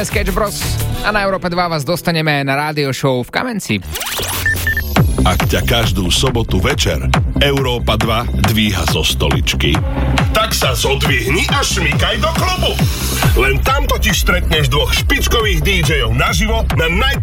Sketch Bros a na Európe 2 vás dostaneme na rádio show v Kamenci. Ak ťa každú sobotu večer Európa 2 dvíha zo stoličky, tak sa zodvihni a šmykaj do klubu. Len tam totiž stretneš dvoch špičkových DJov naživo na